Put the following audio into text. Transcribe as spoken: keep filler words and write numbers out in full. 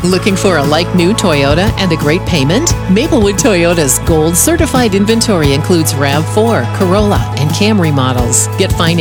Looking for a like-new Toyota and a great payment? Maplewood Toyota's Gold certified inventory includes RAV four, Corolla, and Camry models. Get financed